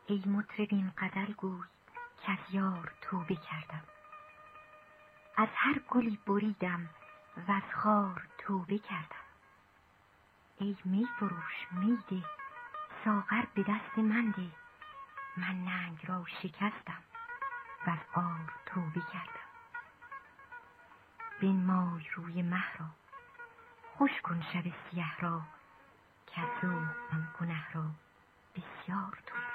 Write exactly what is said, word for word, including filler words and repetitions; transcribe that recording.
ای مطرب این غزل گوی که از یار توبه کردم. از هر گلی بریدم و از خار توبه کردم. ای می فروش می ده، ساغر به دست من ده. من ننگ را شکستم و از عار توبه کردم. بنمای روی مه را، خوش کن شب سیه را، که از ذوق آن گنه را بسیار توبه